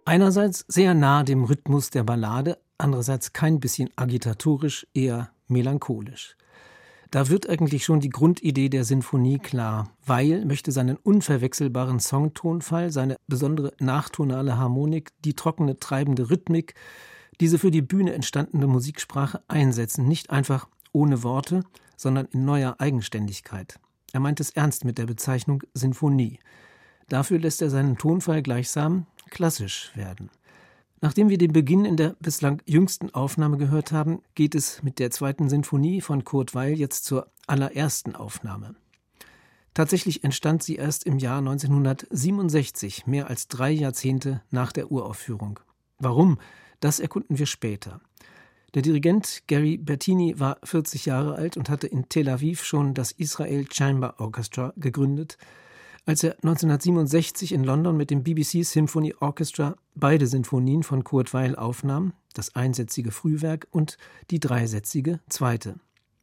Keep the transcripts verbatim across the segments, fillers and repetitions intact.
Einerseits sehr nah dem Rhythmus der Ballade, andererseits kein bisschen agitatorisch, eher melancholisch. Da wird eigentlich schon die Grundidee der Sinfonie klar. Weil möchte seinen unverwechselbaren Songtonfall, seine besondere nachtonale Harmonik, die trockene, treibende Rhythmik, diese für die Bühne entstandene Musiksprache einsetzen, nicht einfach ohne Worte, sondern in neuer Eigenständigkeit. Er meint es ernst mit der Bezeichnung Sinfonie. Dafür lässt er seinen Tonfall gleichsam klassisch werden. Nachdem wir den Beginn in der bislang jüngsten Aufnahme gehört haben, geht es mit der zweiten Sinfonie von Kurt Weill jetzt zur allerersten Aufnahme. Tatsächlich entstand sie erst im Jahr neunzehnhundertsiebenundsechzig, mehr als drei Jahrzehnte nach der Uraufführung. Warum? Das erkunden wir später. Der Dirigent Gary Bertini war vierzig Jahre alt und hatte in Tel Aviv schon das Israel Chamber Orchestra gegründet, als er neunzehnhundertsiebenundsechzig in London mit dem B B C Symphony Orchestra beide Sinfonien von Kurt Weill aufnahm, das einsätzige Frühwerk und die dreisätzige zweite.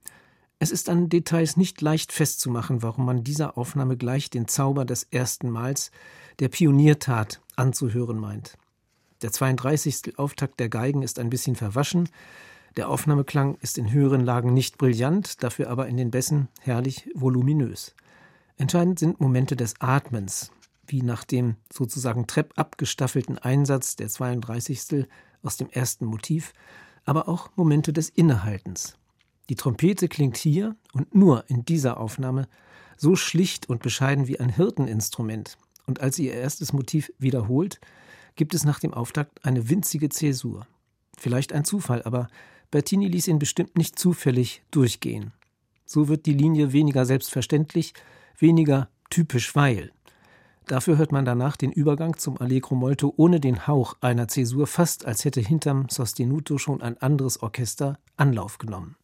Es ist an Details nicht leicht festzumachen, warum man dieser Aufnahme gleich den Zauber des ersten Mals, der Pioniertat, anzuhören meint. Der zweiunddreißigste Auftakt der Geigen ist ein bisschen verwaschen, der Aufnahmeklang ist in höheren Lagen nicht brillant, dafür aber in den Bässen herrlich voluminös. Entscheidend sind Momente des Atmens, wie nach dem sozusagen treppab gestaffelten Einsatz der zweiunddreißigste aus dem ersten Motiv, aber auch Momente des Innehaltens. Die Trompete klingt hier und nur in dieser Aufnahme so schlicht und bescheiden wie ein Hirteninstrument. Und als sie ihr erstes Motiv wiederholt, gibt es nach dem Auftakt eine winzige Zäsur. Vielleicht ein Zufall, aber Bertini ließ ihn bestimmt nicht zufällig durchgehen. So wird die Linie weniger selbstverständlich, weniger typisch Weill. Dafür hört man danach den Übergang zum Allegro molto ohne den Hauch einer Zäsur, fast als hätte hinterm Sostenuto schon ein anderes Orchester Anlauf genommen.